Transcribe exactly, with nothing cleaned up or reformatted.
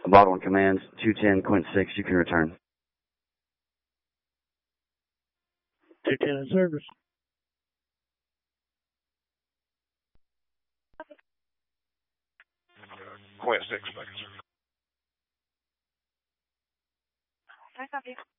Bottle one commands, two ten, Quint six, you can return. two ten in service. Quint six, back in service. I copy.